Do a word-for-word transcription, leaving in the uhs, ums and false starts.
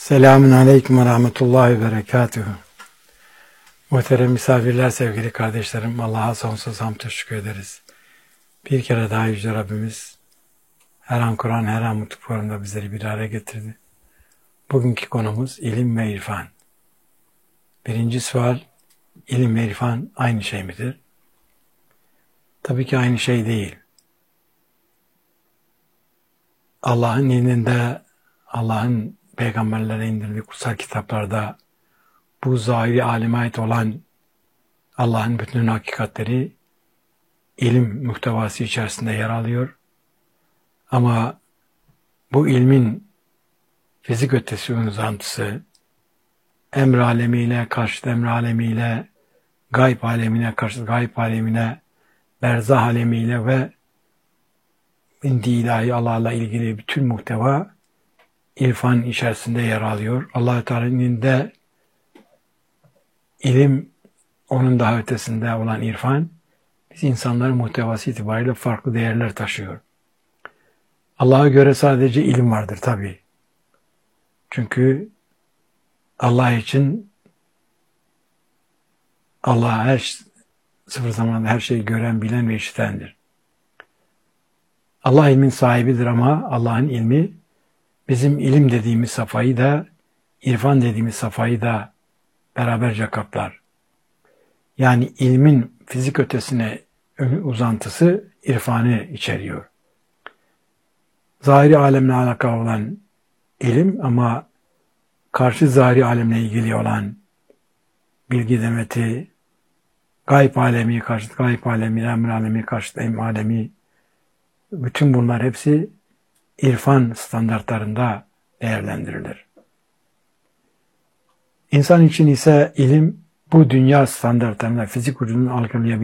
Selamun Aleyküm ve Rahmetullahi ve Berekatuhu. Muhterem misafirler, sevgili kardeşlerim, Allah'a sonsuz hamd teşekkür ederiz. Bir kere daha Yüce Rabbimiz her an Kur'an, her an mutlu programda bizleri bir araya getirdi. Bugünkü konumuz ilim ve irfan. Birinci sual, ilim ve irfan aynı şey midir? Tabii ki aynı şey değil. Allah'ın indinde, Allah'ın peygamberlere indirdiği kutsal kitaplarda bu zahiri aleme ait olan Allah'ın bütün hakikatleri ilim muhtevası içerisinde yer alıyor. Ama bu ilmin fizik ötesi uzantısı, emr alemiyle karşıt emr alemiyle, gayb alemine karşıt gayb alemine, berzah alemiyle ve indi ilahi Allah'la ilgili bütün muhteva irfan içerisinde yer alıyor. Allah-u Teala'nın indinde ilim, onun daha ötesinde olan irfan, biz insanların muhtevası itibariyle farklı değerler taşıyor. Allah'a göre sadece ilim vardır tabii. Çünkü Allah için Allah her sıfır zamanda her şeyi gören, bilen ve işitendir. Allah ilmin sahibidir ama Allah'ın ilmi bizim ilim dediğimiz safhayı da, irfan dediğimiz safhayı da beraberce kaplar. Yani ilmin fizik ötesine uzantısı irfanı içeriyor. Zahiri alemle alakalı olan ilim ama karşı zahiri alemle ilgili olan bilgi demeti, gayb alemi karşıt gayb alemi, emr alemi karşıt emr alemi, bütün bunlar hepsi irfan standartlarında değerlendirilir. İnsan için ise ilim bu dünya standartlarında fizik ucunun algılayabildiği